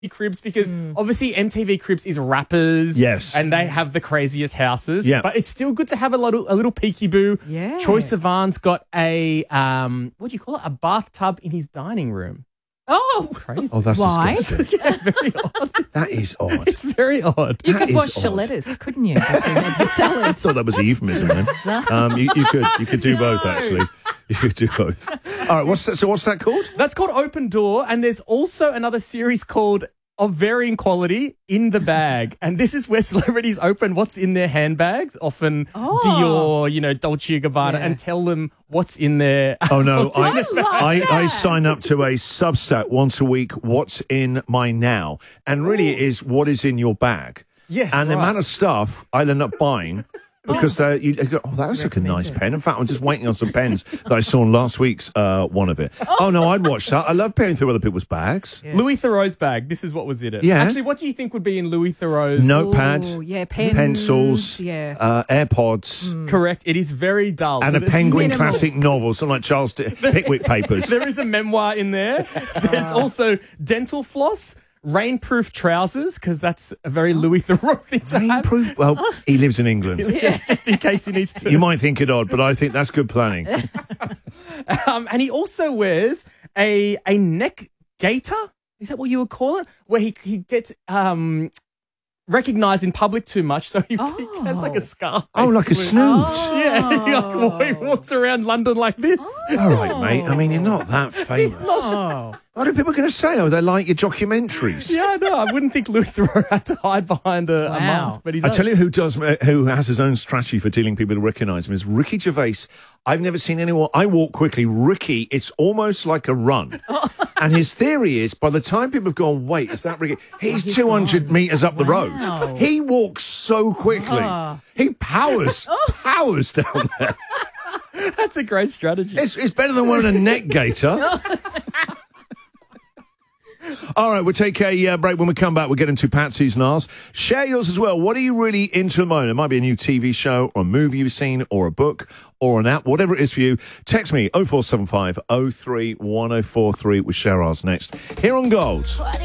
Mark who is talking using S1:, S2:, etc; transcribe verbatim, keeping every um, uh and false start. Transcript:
S1: Cribs because mm. obviously M T V Cribs is rappers.
S2: Yes.
S1: And they have the craziest houses.
S2: Yeah.
S1: But it's still good to have a little, a little peekaboo.
S3: Yeah.
S1: Troye Sivan's got a, um, what do you call it? A bathtub in his dining room.
S3: Oh,
S1: crazy.
S2: Oh, that's
S3: Why?
S2: disgusting.
S1: Yeah, very odd.
S2: That is odd.
S1: It's very odd.
S3: You
S2: That
S3: could
S2: is
S3: wash
S2: odd.
S3: your lettuce, couldn't you? The salad.
S2: I thought that was a euphemism then. Um, you, you could you could do both, actually. You could do both. All right, what's that, so what's that called?
S1: That's called Open Door, and there's also another series called Of Varying Quality, In the Bag. And this is where celebrities open what's in their handbags, often
S3: Oh.
S1: Dior, you know, Dolce and Gabbana,
S3: Yeah.
S1: and tell them what's in their
S2: Oh, no.
S1: what's in
S2: I,
S1: their bag.
S2: I, I
S3: that.
S2: sign up to a Substack once a week, What's in My Now? And really it is what is in your bag.
S1: Yes,
S2: And the
S1: right.
S2: amount of stuff I'll end up buying because they you you go, oh, that looks like a nice pen. In fact, I'm just waiting on some pens that I saw on last week's uh, one of it. Oh, no, I'd watch that. I love peering through other people's bags.
S3: Yeah.
S1: Louis Theroux's bag. This is what was in it.
S2: Yeah.
S1: Actually, what do you think would be in Louis Theroux's?
S2: Notepad,
S3: Ooh, yeah, pens,
S2: pencils,
S3: yeah.
S2: uh, AirPods,
S1: Correct. It is very dull.
S2: and
S1: So
S2: a
S1: there's-
S2: Penguin
S3: minimal.
S2: classic novel, something like Charles D- Pickwick papers.
S1: There is a memoir in there. There's also dental floss, rainproof trousers, because that's a very Louis Theroux thing to have.
S2: Rainproof? Well, he lives in England.
S1: Yeah, just in case he needs to.
S2: You might think it odd, but I think that's good planning.
S1: Um, and he also wears a a neck gaiter. Is that what you would call it? Where he he gets um, recognized in public too much, so he, he has like a scarf.
S2: Oh, like a
S1: basically.
S2: snoot.
S1: Yeah, he, like, he walks around London like this.
S2: All right, mate. I mean, you're not that famous.
S3: Oh.
S2: What are people going to say? Oh, they like your documentaries.
S1: Yeah, no, I wouldn't think Louis Theroux had to hide behind a, a
S3: Wow.
S1: mask, but he's.
S2: I tell you who does, uh, who has his own strategy for dealing people to recognise him is Ricky Gervais. I've never seen anyone. I walk quickly. Ricky, it's almost like a run. And his theory is, by the time people have gone, wait, is that Ricky? He's two hundred metres up the road.
S3: Wow.
S2: He walks so quickly.
S3: Oh.
S2: He powers, powers down there.
S1: That's a great strategy.
S2: It's, it's better than wearing a neck gaiter. All right, we'll take a uh, break. When we come back, we'll get into Patsy's and ours. Share yours as well. What are you really into at the moment? It might be a new T V show or a movie you've seen or a book or an app, whatever it is for you. Text me oh four seven five oh three one oh four three with Share ours next. Here on Gold.